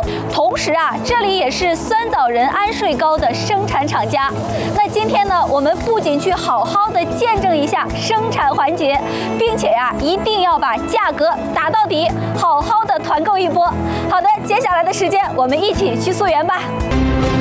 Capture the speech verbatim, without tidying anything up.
同时啊，这里也是酸枣仁安睡糕的生产厂家。那今天呢，我们不仅去好好的见证一下生产环节，并且呀、啊，一定要把价格打到底，好好的团购一波。好的，接下来的时间我们一起去溯源吧。